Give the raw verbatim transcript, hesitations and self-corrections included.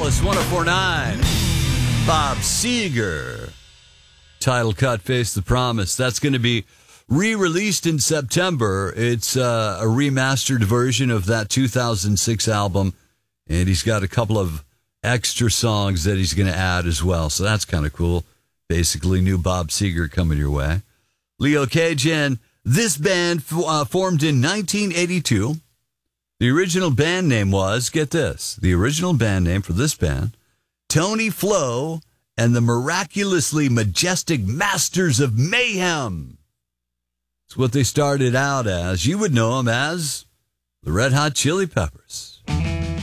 Alice one oh four point nine. Bob Seger. Title cut, Face the Promise. That's going to be re-released in September. It's uh, a remastered version of that two thousand six album, and he's got a couple of extra songs that he's going to add as well. So that's kind of cool. Basically, new Bob Seger coming your way. Leo Cajun. This band uh, formed in nineteen eighty-two. The original band name was, get this, the original band name for this band, Tony Flo and the Miraculously Majestic Masters of Mayhem. It's what they started out as. You would know them as the Red Hot Chili Peppers.